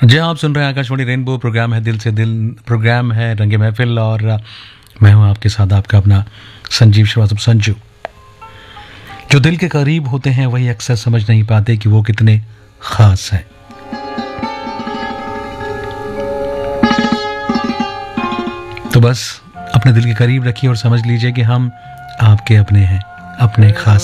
जी हाँ, आप सुन रहे हैं आकाशवाणी रेनबो। प्रोग्राम है दिल से दिल, प्रोग्राम है रंगे महफिल और मैं हूँ आपके साथ आपका अपना संजीव श्रीवास्तव संजू। जो दिल के करीब होते हैं वही अक्सर समझ नहीं पाते कि वो कितने खास हैं। तो बस अपने दिल के करीब रखिए और समझ लीजिए कि हम आपके अपने हैं, अपने खास